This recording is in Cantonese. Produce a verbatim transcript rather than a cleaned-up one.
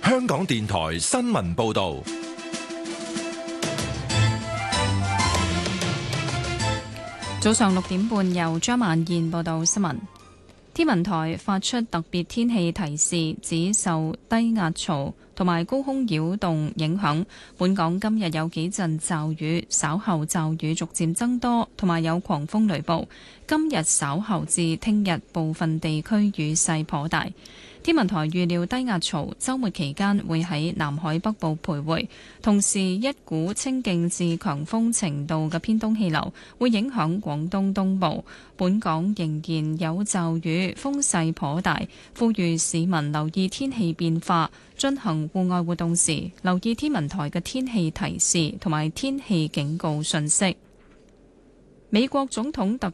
香港電台新聞報道。 早上六點半，由張曼燕報道新聞。天文台發出特別天氣提示，指受低壓槽同埋高空擾動影響，本港今日有幾陣驟雨，稍後驟雨逐漸增多，同埋有狂風雷暴。今日稍後至聽日部分地區雨勢頗大。天文台預料低壓槽週末期間會喺南海北部徘徊，同時一股清勁至強風程度嘅偏東氣流會影響廣東東部。本港仍然有驟雨，風勢頗大，呼籲市民留意天氣變化，進行戶外活動時留意天文台嘅天氣提示同埋天氣警告訊息。美國總統特